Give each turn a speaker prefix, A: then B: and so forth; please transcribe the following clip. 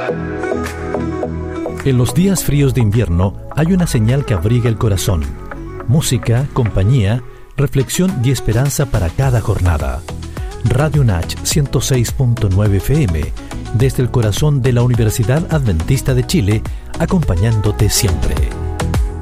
A: En los días fríos de invierno hay una señal que abriga el corazón. Música, compañía, reflexión y esperanza para cada jornada. Radio Nach 106.9 FM, desde el corazón de la Universidad Adventista de Chile, acompañándote siempre.